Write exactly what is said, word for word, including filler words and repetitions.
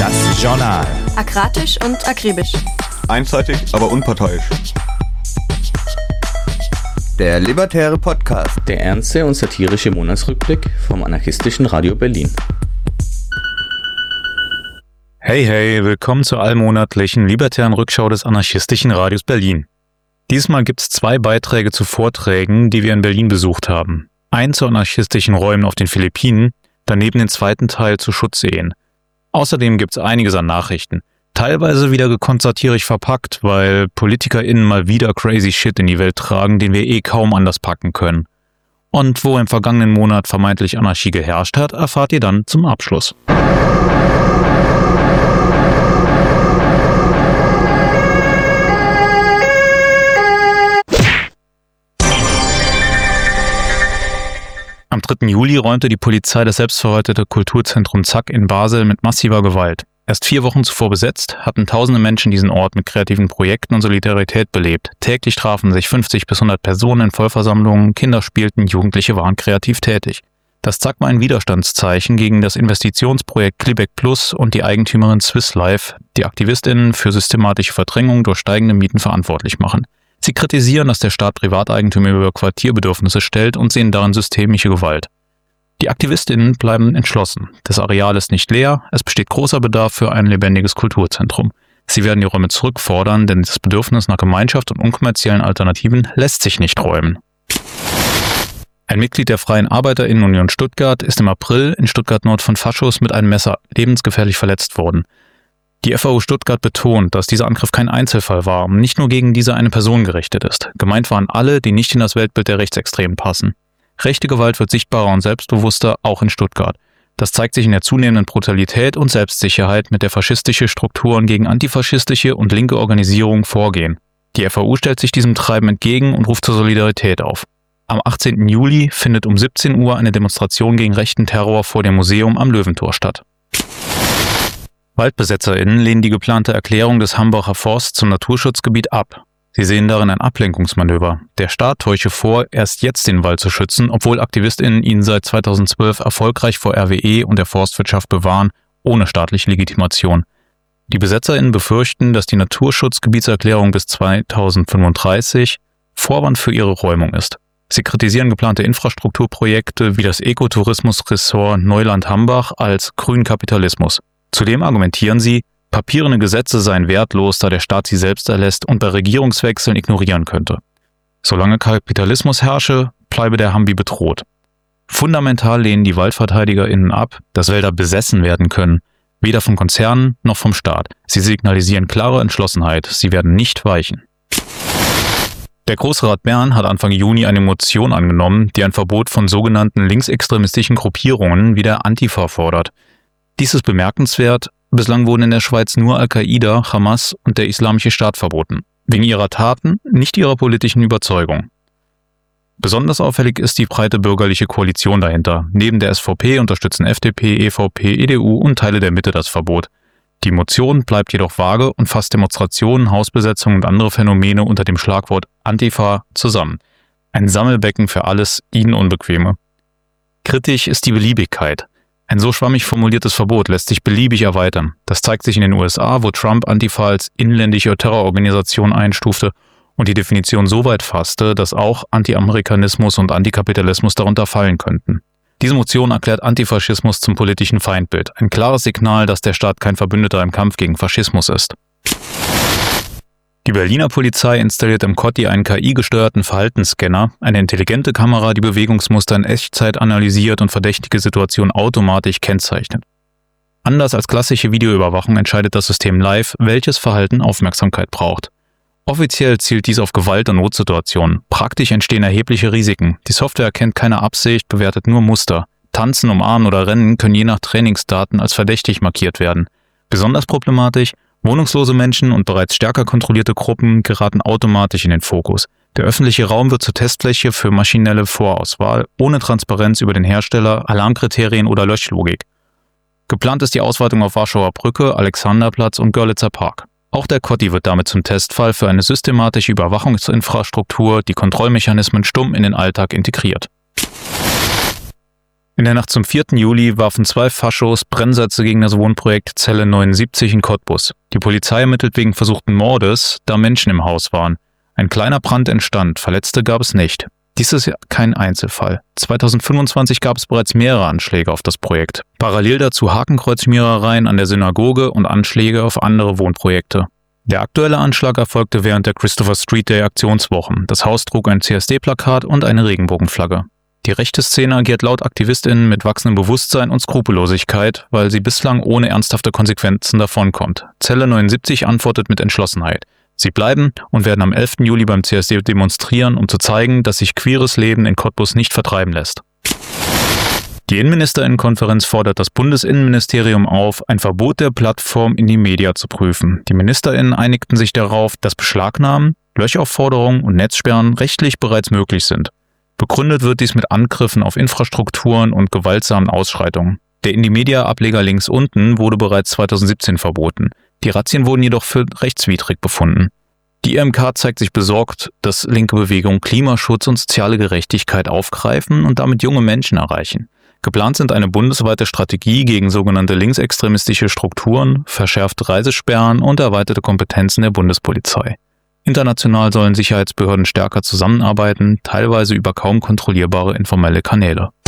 Das Journal. Akratisch und akribisch. Einseitig, aber unparteiisch. Der Libertäre Podcast. Der ernste und satirische Monatsrückblick vom anarchistischen Radio Berlin. Hey, hey, willkommen zur allmonatlichen libertären Rückschau des anarchistischen Radios Berlin. Diesmal gibt's zwei Beiträge zu Vorträgen, die wir in Berlin besucht haben. Einen zu anarchistischen Räumen auf den Philippinen, daneben den zweiten Teil zu Schutzehen. Außerdem gibt's einiges an Nachrichten. Teilweise wieder gekonnt satirisch verpackt, weil PolitikerInnen mal wieder crazy shit in die Welt tragen, den wir eh kaum anders packen können. Und wo im vergangenen Monat vermeintlich Anarchie geherrscht hat, erfahrt ihr dann zum Abschluss. Am dritten Juli räumte die Polizei das selbstverwaltete Kulturzentrum Zack in Basel mit massiver Gewalt. Erst vier Wochen zuvor besetzt, hatten tausende Menschen diesen Ort mit kreativen Projekten und Solidarität belebt. Täglich trafen sich fünfzig bis hundert Personen in Vollversammlungen, Kinder spielten, Jugendliche waren kreativ tätig. Das Zack war ein Widerstandszeichen gegen das Investitionsprojekt Klebeck Plus und die Eigentümerin Swiss Life, die AktivistInnen für systematische Verdrängung durch steigende Mieten verantwortlich machen. Sie kritisieren, dass der Staat Privateigentümer über Quartierbedürfnisse stellt und sehen darin systemische Gewalt. Die AktivistInnen bleiben entschlossen. Das Areal ist nicht leer, es besteht großer Bedarf für ein lebendiges Kulturzentrum. Sie werden die Räume zurückfordern, denn das Bedürfnis nach Gemeinschaft und unkommerziellen Alternativen lässt sich nicht räumen. Ein Mitglied der Freien ArbeiterInnen-Union Stuttgart ist im April in Stuttgart-Nord von Faschos mit einem Messer lebensgefährlich verletzt worden. Die F A U Stuttgart betont, dass dieser Angriff kein Einzelfall war und nicht nur gegen diese eine Person gerichtet ist. Gemeint waren alle, die nicht in das Weltbild der Rechtsextremen passen. Rechte Gewalt wird sichtbarer und selbstbewusster, auch in Stuttgart. Das zeigt sich in der zunehmenden Brutalität und Selbstsicherheit, mit der faschistische Strukturen gegen antifaschistische und linke Organisierungen vorgehen. Die F A U stellt sich diesem Treiben entgegen und ruft zur Solidarität auf. Am achtzehnten Juli findet um siebzehn Uhr eine Demonstration gegen rechten Terror vor dem Museum am Löwentor statt. WaldbesetzerInnen lehnen die geplante Erklärung des Hambacher Forsts zum Naturschutzgebiet ab. Sie sehen darin ein Ablenkungsmanöver. Der Staat täusche vor, erst jetzt den Wald zu schützen, obwohl AktivistInnen ihn seit zweitausendzwölf erfolgreich vor R W E und der Forstwirtschaft bewahren, ohne staatliche Legitimation. Die BesetzerInnen befürchten, dass die Naturschutzgebietserklärung bis zweitausendfünfunddreißig Vorwand für ihre Räumung ist. Sie kritisieren geplante Infrastrukturprojekte wie das Ekotourismusressort Neuland-Hambach als grünen Kapitalismus. Zudem argumentieren sie, papierende Gesetze seien wertlos, da der Staat sie selbst erlässt und bei Regierungswechseln ignorieren könnte. Solange Kapitalismus herrsche, bleibe der Hambi bedroht. Fundamental lehnen die WaldverteidigerInnen ab, dass Wälder besessen werden können, weder von Konzernen noch vom Staat. Sie signalisieren klare Entschlossenheit, sie werden nicht weichen. Der Großrat Bern hat Anfang Juni eine Motion angenommen, die ein Verbot von sogenannten linksextremistischen Gruppierungen wie der Antifa fordert. Dies ist bemerkenswert, bislang wurden in der Schweiz nur Al-Qaida, Hamas und der Islamische Staat verboten. Wegen ihrer Taten, nicht ihrer politischen Überzeugung. Besonders auffällig ist die breite bürgerliche Koalition dahinter. Neben der S V P unterstützen F D P, E V P, E D U und Teile der Mitte das Verbot. Die Motion bleibt jedoch vage und fasst Demonstrationen, Hausbesetzungen und andere Phänomene unter dem Schlagwort Antifa zusammen. Ein Sammelbecken für alles ihnen Unbequeme. Kritisch ist die Beliebigkeit. Ein so schwammig formuliertes Verbot lässt sich beliebig erweitern. Das zeigt sich in den U S A, wo Trump Antifa als inländische Terrororganisation einstufte und die Definition so weit fasste, dass auch Anti-Amerikanismus und Antikapitalismus darunter fallen könnten. Diese Motion erklärt Antifaschismus zum politischen Feindbild. Ein klares Signal, dass der Staat kein Verbündeter im Kampf gegen Faschismus ist. Die Berliner Polizei installiert im Kotti einen K I-gesteuerten Verhaltensscanner, eine intelligente Kamera, die Bewegungsmuster in Echtzeit analysiert und verdächtige Situationen automatisch kennzeichnet. Anders als klassische Videoüberwachung entscheidet das System live, welches Verhalten Aufmerksamkeit braucht. Offiziell zielt dies auf Gewalt- und Notsituationen. Praktisch entstehen erhebliche Risiken. Die Software erkennt keine Absicht, bewertet nur Muster. Tanzen, Umarmen oder Rennen können je nach Trainingsdaten als verdächtig markiert werden. Besonders problematisch: wohnungslose Menschen und bereits stärker kontrollierte Gruppen geraten automatisch in den Fokus. Der öffentliche Raum wird zur Testfläche für maschinelle Vorauswahl, ohne Transparenz über den Hersteller, Alarmkriterien oder Löschlogik. Geplant ist die Ausweitung auf Warschauer Brücke, Alexanderplatz und Görlitzer Park. Auch der Kotti wird damit zum Testfall für eine systematische Überwachungsinfrastruktur, die Kontrollmechanismen stumm in den Alltag integriert. In der Nacht zum vierten Juli warfen zwei Faschos Brennsätze gegen das Wohnprojekt Zelle neunundsiebzig in Cottbus. Die Polizei ermittelt wegen versuchten Mordes, da Menschen im Haus waren. Ein kleiner Brand entstand, Verletzte gab es nicht. Dies ist kein Einzelfall. zweitausendfünfundzwanzig gab es bereits mehrere Anschläge auf das Projekt. Parallel dazu Hakenkreuzmierereien an der Synagoge und Anschläge auf andere Wohnprojekte. Der aktuelle Anschlag erfolgte während der Christopher Street Day Aktionswochen. Das Haus trug ein C S D-Plakat und eine Regenbogenflagge. Die rechte Szene agiert laut AktivistInnen mit wachsendem Bewusstsein und Skrupellosigkeit, weil sie bislang ohne ernsthafte Konsequenzen davonkommt. Zelle neunundsiebzig antwortet mit Entschlossenheit. Sie bleiben und werden am elften Juli beim C S D demonstrieren, um zu zeigen, dass sich queeres Leben in Cottbus nicht vertreiben lässt. Die Innenministerinnenkonferenz fordert das Bundesinnenministerium auf, ein Verbot der Plattform Indymedia zu prüfen. Die MinisterInnen einigten sich darauf, dass Beschlagnahmen, Löchaufforderungen und Netzsperren rechtlich bereits möglich sind. Begründet wird dies mit Angriffen auf Infrastrukturen und gewaltsamen Ausschreitungen. Der Indymedia-Ableger links unten wurde bereits zweitausendsiebzehn verboten. Die Razzien wurden jedoch für rechtswidrig befunden. Die I M K zeigt sich besorgt, dass linke Bewegungen Klimaschutz und soziale Gerechtigkeit aufgreifen und damit junge Menschen erreichen. Geplant sind eine bundesweite Strategie gegen sogenannte linksextremistische Strukturen, verschärfte Reisesperren und erweiterte Kompetenzen der Bundespolizei. International sollen Sicherheitsbehörden stärker zusammenarbeiten, teilweise über kaum kontrollierbare informelle Kanäle.